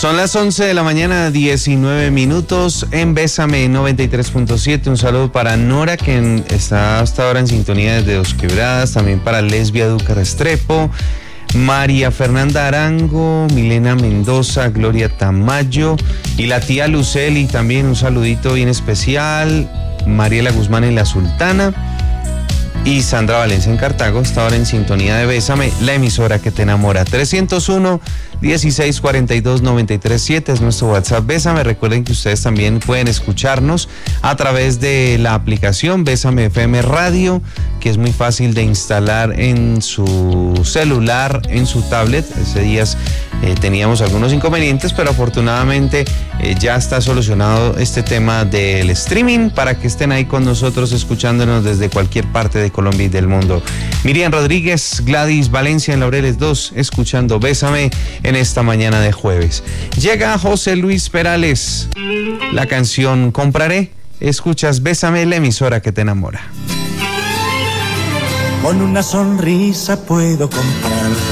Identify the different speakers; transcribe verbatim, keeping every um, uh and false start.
Speaker 1: Son las once de la mañana, diecinueve minutos en Bésame noventa y tres punto siete. Un saludo para Nora, que está hasta ahora en sintonía desde Dos Quebradas. También para Lesbia Duca Restrepo, María Fernanda Arango, Milena Mendoza, Gloria Tamayo y la tía Luceli. También un saludito bien especial. Mariela Guzmán en La Sultana. Y Sandra Valencia en Cartago, está ahora en sintonía de Bésame, la emisora que te enamora. trescientos uno, dieciséis cuarenta y dos, noventa y tres siete es nuestro WhatsApp Bésame. Recuerden que ustedes también pueden escucharnos a través de la aplicación Bésame F M Radio, que es muy fácil de instalar en su celular, en su tablet. Ese día eh, teníamos algunos inconvenientes, pero afortunadamente eh, ya está solucionado este tema del streaming para que estén ahí con nosotros escuchándonos desde cualquier parte de Colombia y del mundo. Miriam Rodríguez, Gladys Valencia en Laureles dos, escuchando Bésame en esta mañana de jueves. Llega José Luis Perales, la canción Compraré. Escuchas Bésame, la emisora que te enamora.
Speaker 2: Con una sonrisa puedo comprar